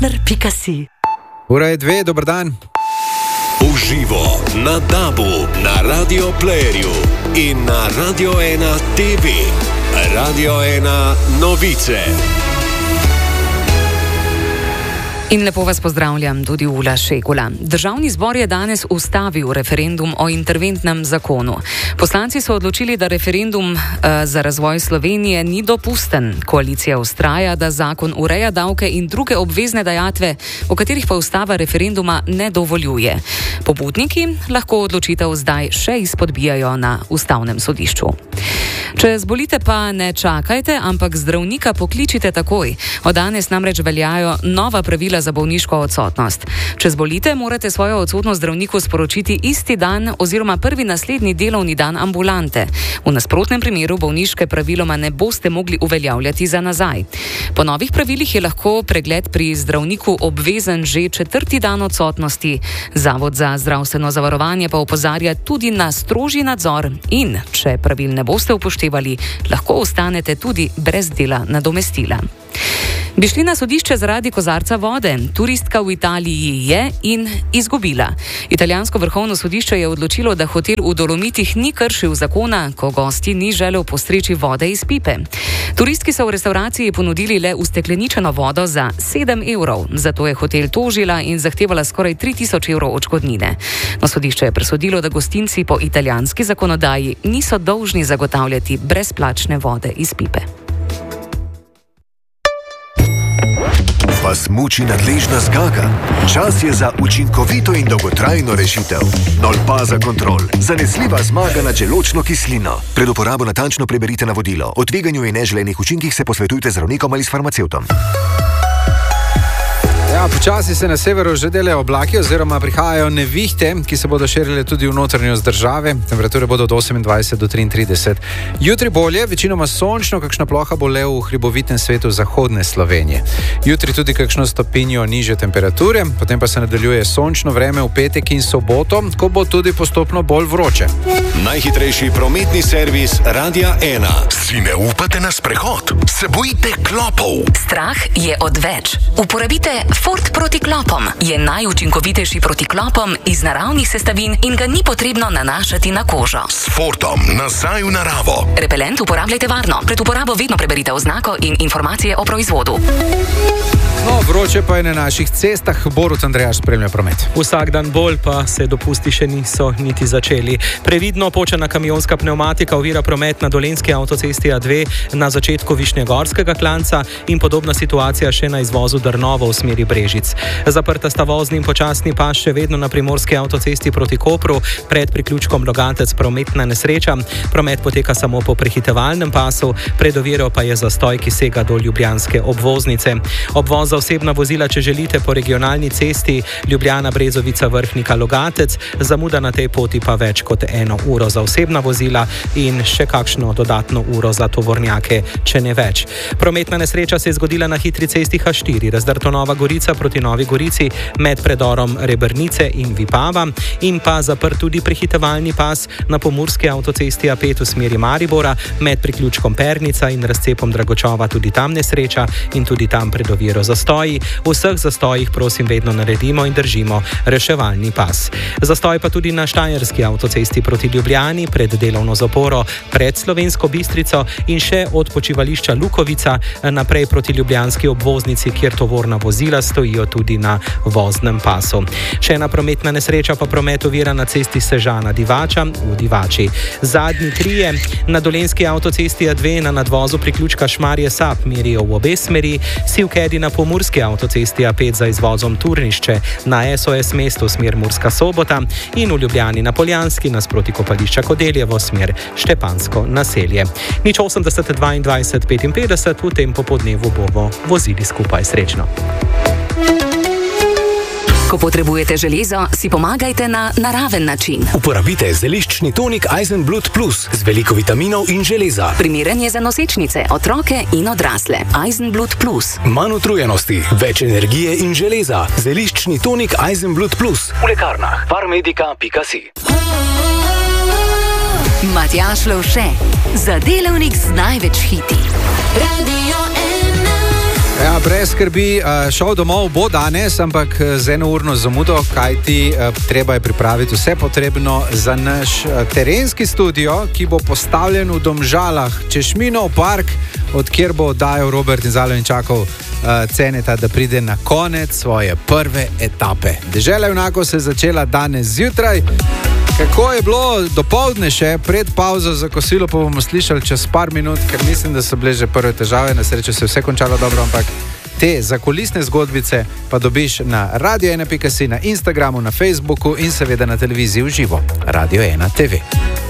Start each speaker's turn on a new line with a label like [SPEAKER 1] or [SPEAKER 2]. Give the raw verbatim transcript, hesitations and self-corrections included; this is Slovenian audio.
[SPEAKER 1] pika si.
[SPEAKER 2] Ura je dve, dober dan.
[SPEAKER 3] Uživo na DAB-u, na Radio Playerju in na Radio ena T V. Radio ena novice.
[SPEAKER 1] In lepo vas pozdravljam, tudi Ula Šegula. Državni zbor je danes ustavil referendum o interventnem zakonu. Poslanci so odločili, da referendum uh, za razvoj Slovenije ni dopusten. Koalicija vztraja, da zakon ureja davke in druge obvezne dajatve, o katerih pa ustava referenduma ne dovoljuje. Pobudniki lahko odločitev zdaj še izpodbijajo na Ustavnem sodišču. Če zbolite, pa ne čakajte, ampak zdravnika pokličite takoj. Od danes namreč veljajo nova pravila za bolniško odsotnost. Če zbolite, morate svojo odsotnost zdravniku sporočiti isti dan oziroma prvi naslednji delovni dan ambulante. V nasprotnem primeru bolniške praviloma ne boste mogli uveljavljati za nazaj. Po novih pravilih je lahko pregled pri zdravniku obvezen že četrti dan odsotnosti. Zavod za zdravstveno zavarovanje pa opozarja tudi na strožji nadzor in, če pravil ne boste upoštevali, lahko ostanete tudi brez dela nadomestila. Bi šli na sodišče zaradi kozarca vode. Turistka v Italiji je in izgubila. Italijansko vrhovno sodišče je odločilo, da hotel v Dolomitih ni kršil zakona, ko gosti ni želel postreči vode iz pipe. Turistki so v restavraciji ponudili le ustekleničeno vodo za sedem evrov. Zato je hotel tožila in zahtevala skoraj tri tisoč evrov odškodnine. No, sodišče je presodilo, da gostinci po italijanski zakonodaji niso dolžni zagotavljati brezplačne vode iz pipe.
[SPEAKER 4] Vas muči nadležna zgaga? Čas je za učinkovito in dolgotrajno rešitev. Nolpaza Kontrol. Zanesljiva zmaga nad želodčno kislino. Pred uporabo natančno preberite navodilo. O tveganju in neželenih učinkih se posvetujte z zdravnikom ali s farmacevtom.
[SPEAKER 2] Ja, počasi se na severu že delajo oblaki oziroma prihajajo nevihte, ki se bodo širile tudi v notranjost države. Temperature bodo od osemindvajset do triintrideset. Jutri bolje, večinoma sončno, kakšna ploha bo le v hribovitem svetu zahodne Slovenije. Jutri tudi kakšno stopinjo nižje temperature, potem pa se nadaljuje sončno vreme v petek in soboto, ko bo tudi postopno bolj vroče.
[SPEAKER 3] Najhitrejši prometni servis Radia ena.
[SPEAKER 4] Si ne upate na sprehod? Se bojite klopov?
[SPEAKER 5] Strah je odveč. Uporabite Fort proti klopom. Je najučinkovitejši proti klopom iz naravnih sestavin in ga ni potrebno nanašati na kožo.
[SPEAKER 4] S Fortom nazaj v naravo.
[SPEAKER 5] Repelent uporabljajte varno. Pred uporabo vedno preberite oznako in informacije o proizvodu.
[SPEAKER 2] No, vroče pa je na naših cestah. Borut Andrejaš spremlja promet.
[SPEAKER 6] Vsak dan bolj, pa se dopusti še niso niti začeli. Previdno počena kamionska pneumatika ovira promet na Dolenjski avtocesti A dve na začetku Višnjegorskega klanca in podobna situacija še na izvozu Drnovo v smeri Brežic. Zaprta sta vozni in počasni pas še vedno na primorski avtocesti proti Kopru, pred priključkom Logatec prometna nesreča. Promet poteka samo po prehitevalnem pasu, pred oviro pa je zastoj, ki sega do ljubljanske obvoznice. Obvoz za osebna vozila, če želite, po regionalni cesti Ljubljana Brezovica Vrhnika Logatec, zamuda na tej poti pa več kot eno uro za osebna vozila in še kakšno dodatno uro za tovornjake, če ne več. Prometna nesreča se je zgodila na hitri cesti H štiri, razdrto Nova Gorica proti Novi Gorici med predorom Rebrnice in Vipava in pa zaprt tudi prehitevalni pas na pomurski avtocesti A pet v smeri Maribora med priključkom Pernica in razcepom Dragočova, tudi tam nesreča in tudi tam pred oviro zastoji. V vseh zastojih prosim vedno naredimo in držimo reševalni pas. Zastoj pa tudi na štajerski avtocesti proti Ljubljani pred delovno zaporo pred Slovensko Bistrico in še od počivališča Lukovica naprej proti ljubljanski obvoznici, kjer tovorna vozila stojijo tudi na voznem pasu. Še ena prometna nesreča pa promet ovira na cesti Sežana Divača v Divači. Zadnji trije na Dolenjski avtocesti A dve na nadvozu priključka Šmarje Sap merijo v obe smeri, sivkedi na pomurski avtocesti A pet za izvozom Turnišče na S O S mesto smer Murska Sobota in v Ljubljani na Poljanski nasproti kopališča Kodeljevo smer Štepansko naselje. Nič osemdeset dvaindvajset petinpetdeset, v tem popodnevu bomo vozili skupaj. Srečno.
[SPEAKER 5] Ko potrebujete železo, si pomagajte na naraven način.
[SPEAKER 7] Uporabite zeliščni tonik Eisenblut Plus z veliko vitaminov in železa.
[SPEAKER 5] Primeren je za nosečnice, otroke in odrasle. Eisenblut Plus.
[SPEAKER 7] Manj utrujenosti, več energije in železa. Zeliščni tonik Eisenblut Plus. V lekarnah farmedika pika si.
[SPEAKER 5] Matjaž Lovše. Za delavnik z največ hiti. Radio
[SPEAKER 2] Ja, brez skrbi, šel domov bo danes, ampak z eno urno zamudo, kajti treba je pripraviti vse potrebno za naš terenski studio, ki bo postavljen v Domžalah, Češminov park, od kjer bo oddajal Robert in Zalovinčakov Ceneta, da pride na konec svoje prve etape. Dežela junakov se je začela danes zjutraj. Kako je bilo dopoldne še pred pauzo za kosilo, pa bomo slišali čez par minut, ker mislim, da so bile že prve težave. Na srečo se je vse končalo dobro, ampak te zakulisne zgodbice pa dobiš na radio ena pika si, na Instagramu, na Facebooku in seveda na televiziji v živo. Radio ena te ve.